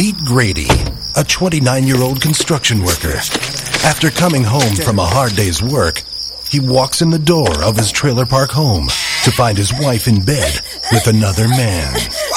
Meet Grady, a 29-year-old construction worker. After coming home from a hard day's work, he walks in the door of his trailer park home to find his wife in bed with another man.